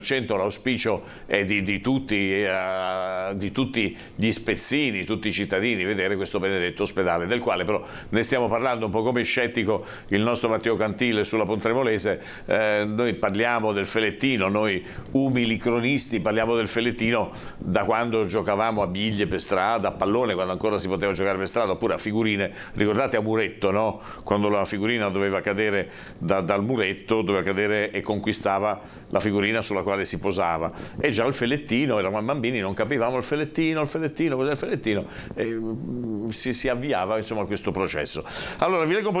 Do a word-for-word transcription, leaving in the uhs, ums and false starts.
L'auspicio è di, di, tutti, eh, di tutti gli spezzini, tutti i cittadini, vedere questo benedetto ospedale, del quale però ne stiamo parlando un po' come scettico il nostro Matteo Cantile sulla Pontremolese. Eh, noi parliamo del Felettino, noi umili cronisti parliamo del Felettino da quando giocavamo a biglie per strada, a pallone, quando ancora si poteva giocare per strada, oppure a figurine. Ricordate a muretto, no? Quando la figurina doveva cadere da, dal muretto, doveva cadere e conquistava la figurina sulla quale si posava. E già il Felettino, eravamo bambini, non capivamo il Felettino, il Felettino, cos'è il Felettino, e si, si avviava insomma questo processo. Allora vi leggo un po'